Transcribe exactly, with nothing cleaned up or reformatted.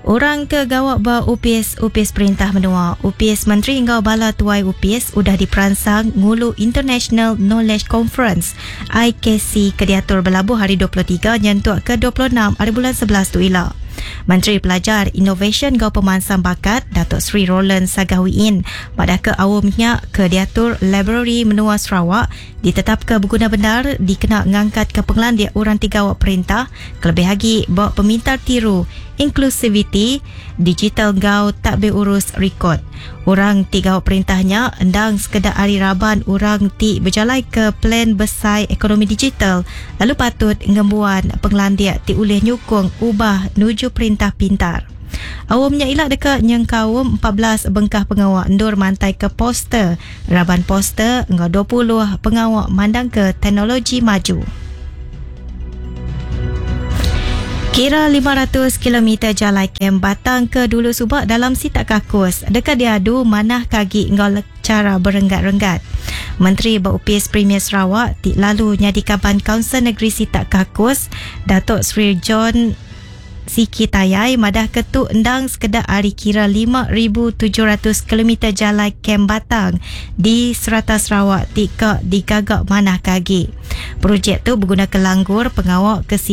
Orang ke gawak ba U P S U P S perintah menua. U P S Menteri Engkau Bala Tuai U P S udah diperansang ngulu International Knowledge Conference I K C ke diatur berlabuh hari dua puluh tiga nyentuak ke dua puluh enam hari bulan sebelas tu ila. Menteri Pelajar Innovation Gau Pemansang Bakat Datuk Seri Roland Sagawiin pada ke awamnya ke diatur Library Menua Sarawak ditetap ke berguna benar dikena ngangkat ke pengelandia orang tiga awak perintah kelebih lagi bawa pemintar tiru inklusiviti digital gau tak berurus rekod. Orang tiga awak perintahnya endang sekedar hari raban orang ti berjalai ke plan besar ekonomi digital lalu patut ngembuan pengelandia ti ulih nyukung ubah nuju perintah pintar. Awamnya ilak dekat nyengkawum empat belas bengkah pengawak endur mantai ke poster raban poster engau dua puluh pengawak mandang ke teknologi maju. Kira lima ratus kilometer jalan kem Batang ke Dulu Subak dalam sitak kakus. Dekat diadu manah kaki ngau cara berenggat-renggat. Menteri U P S Premier Sarawak ti lalu nyadi kaban Kaunsil Negeri Sitak Kakus Datuk Seri John Siki Tayai madah ketuk endang sekedar hari kira lima ribu tujuh ratus kilometer jalan kem Batang di serata Sarawak tika digagak manah kaki. Projek tu berguna kelanggur pengawak ke